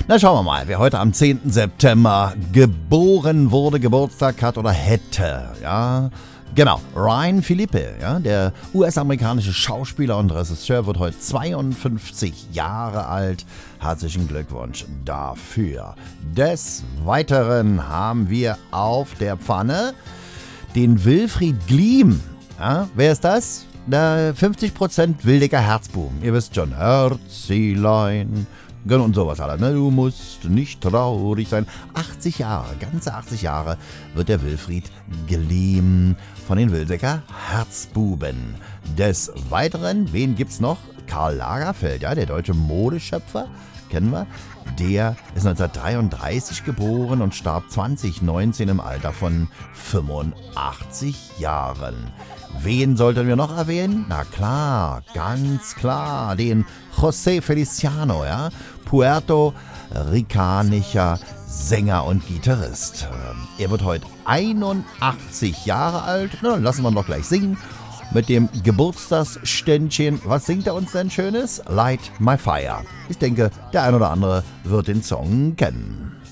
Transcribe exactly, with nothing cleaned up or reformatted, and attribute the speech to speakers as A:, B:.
A: Na, schauen wir mal, wer heute am zehnten September geboren wurde, Geburtstag hat oder hätte, ja. Genau, Ryan Phillippe, ja, der U S-amerikanische Schauspieler und Regisseur, wird heute zweiundfünfzig Jahre alt. Herzlichen Glückwunsch dafür. Des Weiteren haben wir auf der Pfanne den Wilfried Gliem. Ja, wer ist das? Der fünfzig Prozent Wildecker Herzbuben. Ihr wisst schon, Herzilein und sowas alle. Ne? Du musst nicht traurig sein. achtzig Jahre, ganze achtzig Jahre wird der Wilfried Gliem von den Wildecker Herzbuben. Des Weiteren, wen gibt's noch? Karl Lagerfeld, ja, der deutsche Modeschöpfer, kennen wir. Der ist neunzehnhundertdreiunddreißig geboren und starb zwanzig neunzehn im Alter von fünfundachtzig Jahren. Wen sollten wir noch erwähnen? Na klar, ganz klar, den José Feliciano, ja, puerto-ricanischer Sänger und Gitarrist. Er wird heute einundachtzig Jahre alt. Na, dann lassen wir ihn doch gleich singen mit dem Geburtstagsständchen. Was singt er uns denn Schönes? Light My Fire. Ich denke, der ein oder andere wird den Song kennen.